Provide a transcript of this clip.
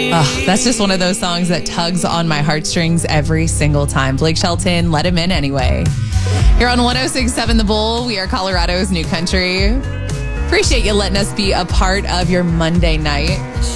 That's just one of those songs that tugs on my heartstrings every single time. Blake Shelton, Let Him In Anyway. Here on 106.7 The Bull, we are Colorado's new country. Appreciate you letting us be a part of your Monday night.